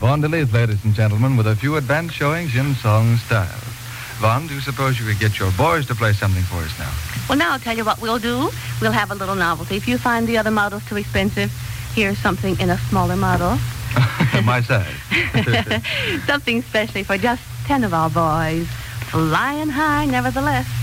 Vaughn DeLeith, ladies and gentlemen, with a few advanced showings in song style. Vaughn, do you suppose you could get your boys to play something for us now? Well, now I'll tell you what we'll do. We'll have a little novelty. If you find the other models too expensive, here's something in a smaller model. My size. Something specially for just 10 of our boys. Flying high, nevertheless.